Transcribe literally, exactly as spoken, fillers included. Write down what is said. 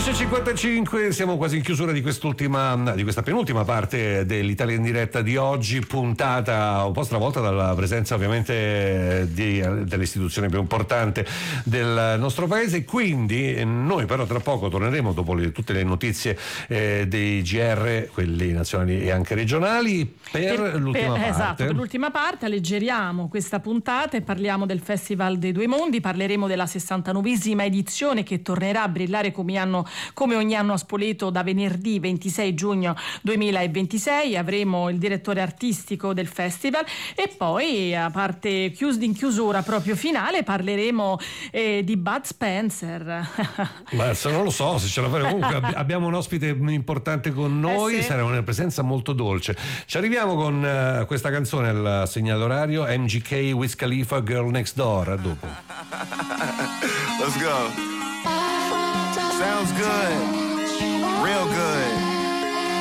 undici e cinquantacinque, siamo quasi in chiusura di quest'ultima, di questa penultima parte dell'Italia in diretta di oggi, puntata un po' stravolta dalla presenza ovviamente di, dell'istituzione più importante del nostro paese. Quindi noi però tra poco torneremo dopo le, tutte le notizie eh, dei G R, quelli nazionali e anche regionali, per, per l'ultima per, parte. Esatto, per l'ultima parte alleggeriamo questa puntata e parliamo del Festival dei Due Mondi, parleremo della sessantanovesima edizione che tornerà a brillare come anno come ogni anno a Spoleto da venerdì ventisei giugno duemilaventisei. Avremo il direttore artistico del festival e poi, a parte chius- in chiusura proprio finale, parleremo eh, di Bud Spencer. Ma se non lo so se ce la faremo. Comunque ab- abbiamo un ospite importante con noi, eh sì. sarà una presenza molto dolce. Ci arriviamo con uh, questa canzone al segnale orario, M G K, Wiz Khalifa, Girl Next Door. A dopo. Let's go. Sounds good.